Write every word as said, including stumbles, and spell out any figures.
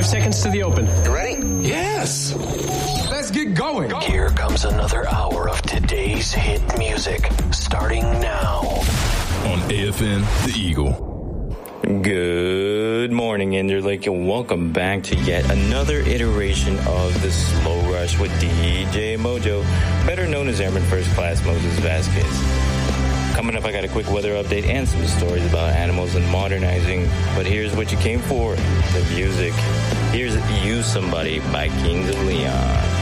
Five seconds to the open. You ready? Yes. Let's get going. Go. Here comes another hour of today's hit music, starting now. On A F N, The Eagle. Good morning, Interlake, and welcome back to yet another iteration of The Slow Rush with D J Mojo, better known as Airman First Class Moses Vasquez. Coming up, I got a quick weather update and some stories about animals and modernizing, but here's what you came for, the music. Here's Use Somebody by Kings of Leon.